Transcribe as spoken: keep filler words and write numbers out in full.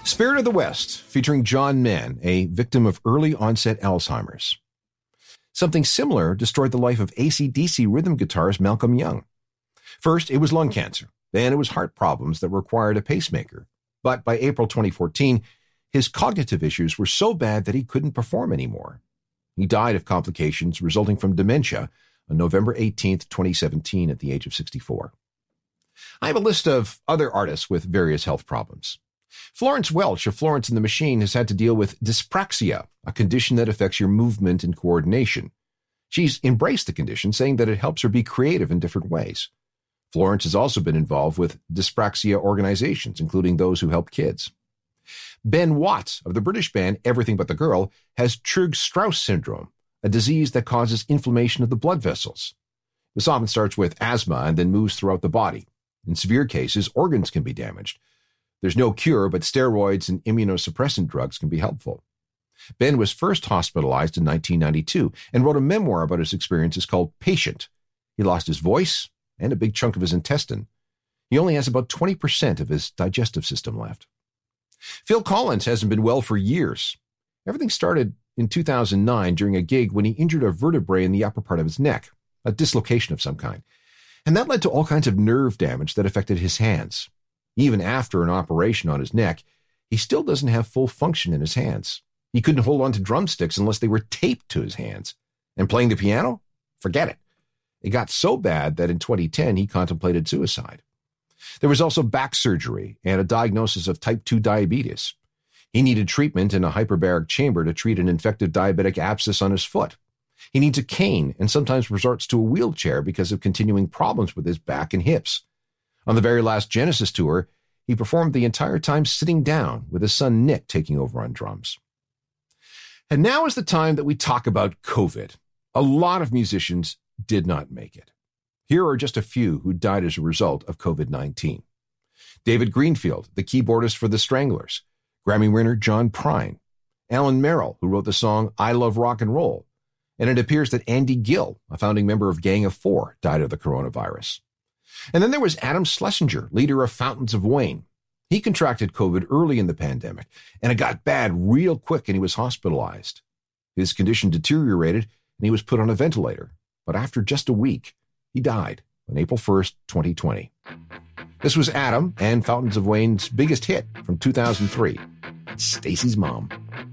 Spirit of the West, featuring John Mann, a victim of early-onset Alzheimer's. Something similar destroyed the life of A C D C rhythm guitarist Malcolm Young. First, it was lung cancer. Then it was heart problems that required a pacemaker. But by April twenty fourteen, his cognitive issues were so bad that he couldn't perform anymore. He died of complications resulting from dementia on November eighteenth, twenty seventeen, at the age of sixty-four. I have a list of other artists with various health problems. Florence Welch of Florence and the Machine has had to deal with dyspraxia, a condition that affects your movement and coordination. She's embraced the condition, saying that it helps her be creative in different ways. Florence has also been involved with dyspraxia organizations, including those who help kids. Ben Watt of the British band Everything But the Girl has Churg-Strauss syndrome, a disease that causes inflammation of the blood vessels. This often starts with asthma and then moves throughout the body. In severe cases, organs can be damaged. There's no cure, but steroids and immunosuppressant drugs can be helpful. Ben was first hospitalized in nineteen ninety-two and wrote a memoir about his experiences called Patient. He lost his voice and a big chunk of his intestine. He only has about twenty percent of his digestive system left. Phil Collins hasn't been well for years. Everything started in two thousand nine during a gig when he injured a vertebrae in the upper part of his neck, a dislocation of some kind. And that led to all kinds of nerve damage that affected his hands. Even after an operation on his neck, he still doesn't have full function in his hands. He couldn't hold on to drumsticks unless they were taped to his hands. And playing the piano? Forget it. It got so bad that in twenty ten, he contemplated suicide. There was also back surgery and a diagnosis of type two diabetes. He needed treatment in a hyperbaric chamber to treat an infective diabetic abscess on his foot. He needs a cane and sometimes resorts to a wheelchair because of continuing problems with his back and hips. On the very last Genesis tour, he performed the entire time sitting down with his son Nick taking over on drums. And now is the time that we talk about COVID. A lot of musicians did not make it. Here are just a few who died as a result of COVID nineteen. David Greenfield, the keyboardist for The Stranglers, Grammy winner John Prine, Alan Merrill, who wrote the song I Love Rock and Roll, and it appears that Andy Gill, a founding member of Gang of Four, died of the coronavirus. And then there was Adam Schlesinger, leader of Fountains of Wayne. He contracted COVID early in the pandemic, and it got bad real quick and he was hospitalized. His condition deteriorated and he was put on a ventilator. But after just a week, he died on April first, twenty twenty. This was Adam and Fountains of Wayne's biggest hit from two thousand three, Stacy's Mom.